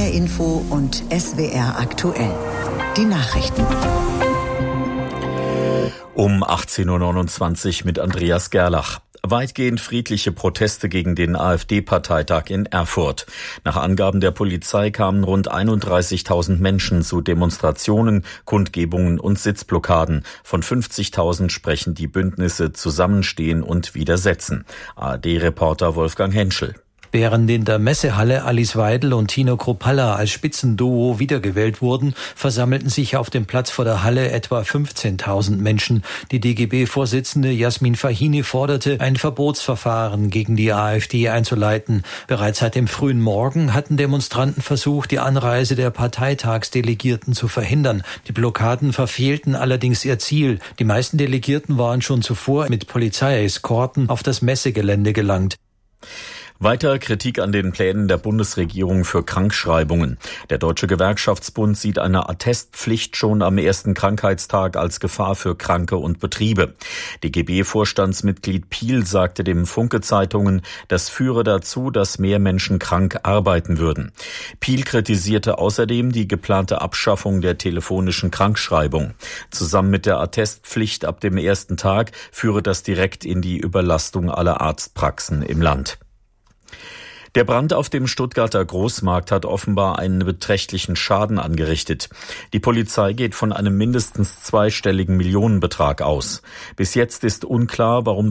HR Info und SWR aktuell. Die Nachrichten. Um 18.29 Uhr mit Andreas Gerlach. Weitgehend friedliche Proteste gegen den AfD-Parteitag in Erfurt. Nach Angaben der Polizei kamen rund 31.000 Menschen zu Demonstrationen, Kundgebungen und Sitzblockaden. Von 50.000 sprechen die Bündnisse Zusammenstehen und Widersetzen. ARD-Reporter Wolfgang Henschel. Während in der Messehalle Alice Weidel und Tino Kruppalla als Spitzenduo wiedergewählt wurden, versammelten sich auf dem Platz vor der Halle etwa 15.000 Menschen. Die DGB-Vorsitzende Jasmin Fahini forderte, ein Verbotsverfahren gegen die AfD einzuleiten. Bereits seit dem frühen Morgen hatten Demonstranten versucht, die Anreise der Parteitagsdelegierten zu verhindern. Die Blockaden verfehlten allerdings ihr Ziel. Die meisten Delegierten waren schon zuvor mit Polizeieskorten auf das Messegelände gelangt. Weiter Kritik an den Plänen der Bundesregierung für Krankschreibungen. Der Deutsche Gewerkschaftsbund sieht eine Attestpflicht schon am ersten Krankheitstag als Gefahr für Kranke und Betriebe. DGB-Vorstandsmitglied Piel sagte dem Funke-Zeitungen, das führe dazu, dass mehr Menschen krank arbeiten würden. Piel kritisierte außerdem die geplante Abschaffung der telefonischen Krankschreibung. Zusammen mit der Attestpflicht ab dem ersten Tag führe das direkt in die Überlastung aller Arztpraxen im Land. Der Brand auf dem Stuttgarter Großmarkt hat offenbar einen beträchtlichen Schaden angerichtet. Die Polizei geht von einem mindestens zweistelligen Millionenbetrag aus. Bis jetzt ist unklar, warum